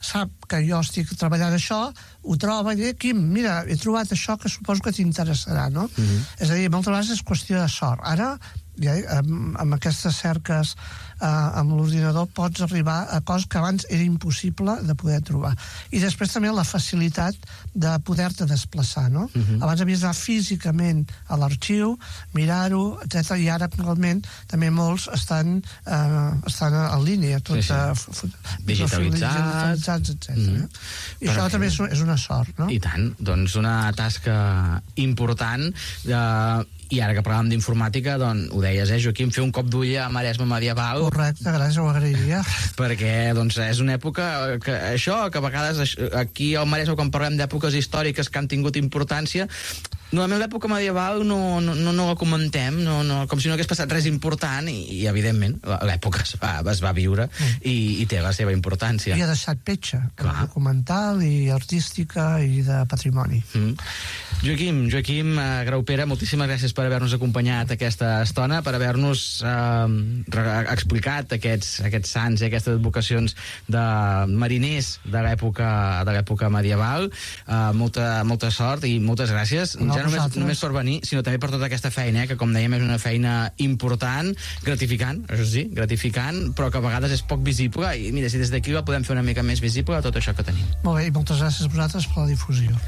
sap que jo estic treballant això, ho troba i diu, Quim, mira, he trobat això que suposo que t'interessarà, no? És a dir, moltes vegades és qüestió de sort. Ara, ja, amb aquestes cerques amb l'ordinador pots arribar a coses que abans era impossible de poder trobar. I després també la facilitat de poder-te desplaçar, no? Abans havies d'anar físicament a l'arxiu, mirar-ho, etc. I ara actualment també molts estan en línia, tot digitalitzats, etc. I això també és una sort, no? I tant, doncs una tasca important. I ara que parlàvem d'informàtica, doncs, ho deies, Joaquim, fer un cop d'ull a Maresme medieval. Correcte, gràcies, ho agrairia. Perquè, doncs, és una època que això, que a vegades aquí al Maresme, quan parlem d'èpoques històriques que han tingut importància, normalment l'època medieval no la comentem, com si no hagués passat res important, i evidentment, l'època es va viure i té la seva importància. I ha deixat petja, documental i artística i de patrimoni. Joaquim Graupera, moltíssimes gràcies per haver-nos acompanyat aquesta estona, per haver-nos explicat aquests sants i aquestes advocacions de mariners de l'època medieval. Molta sort i moltes gràcies. Ja només per venir, sinó també per tota aquesta feina, que com dèiem és una feina important, gratificant, això sí, gratificant, però que a vegades és poc visible, i mira, si des d'aquí la podem fer una mica més visible, tot això que tenim. Molt bé, i moltes gràcies a vosaltres per la difusió.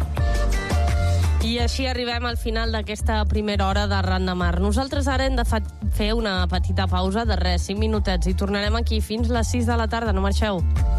I així arribem al final d'aquesta primera hora de Ran de Mar. Nosaltres ara hem de fer una petita pausa de 5 minutets i tornarem aquí fins les 6 de la tarda. No marxeu.